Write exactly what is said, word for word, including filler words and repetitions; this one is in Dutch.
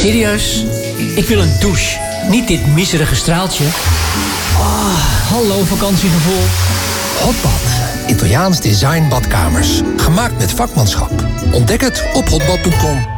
Serieus? Ik wil een douche. Niet dit miserige straaltje. Ah, hallo vakantiegevoel. Hotbad. Italiaans design badkamers. Gemaakt met vakmanschap. Ontdek het op hotbad punt com.